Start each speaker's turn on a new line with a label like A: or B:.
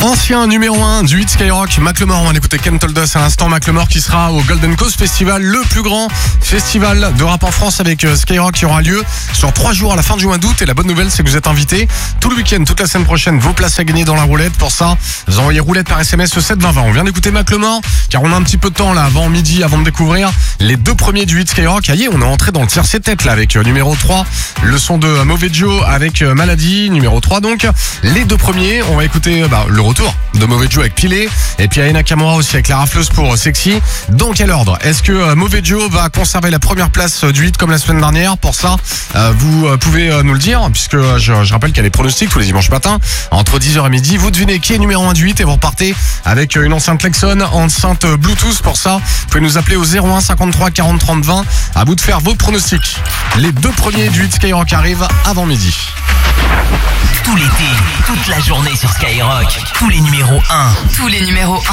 A: Ancien numéro 1 du hit Skyrock, Macklemore. On va écouter Ken Told Us à l'instant. Macklemore qui sera au Golden Coast Festival, le plus grand festival de rap en France avec Skyrock, qui aura lieu sur 3 jours à la fin du mois d'août. Et la bonne nouvelle, c'est que vous êtes invités tout le week-end, toute la semaine prochaine. Vos places à gagner dans la roulette. Pour ça, vous envoyez roulette par SMS au 7 20 20. On vient d'écouter Macklemore, car on a un petit peu de temps là avant midi, avant de découvrir les deux premiers du hit Skyrock. Aïe, on est entré dans le tiercé tête là avec numéro 3, le son de Mauvais Joe avec Maladie, numéro 3 donc. Les deux premiers, on va écouter le retour de Mauvais Joe avec Pilé, et puis Aya Nakamura aussi avec la rafleuse pour Sexy. Dans quel ordre? Est-ce que Mauvais Joe va conserver la première place du hit comme la semaine dernière? Pour ça, vous pouvez nous le dire, puisque je rappelle qu'il y a les pronostics tous les dimanches matins entre 10h et midi. Vous devinez qui est numéro 1 du hit et vous repartez avec une enceinte Lexon, enceinte Bluetooth. Pour ça, vous pouvez nous appeler au 01 53 40 30 20. À vous de faire vos pronostics. Les deux premiers du hit Skyrock arrivent avant midi.
B: Tout l'été, toute la journée sur Skyrock, tous les numéros 1.
C: Tous les numéros 1.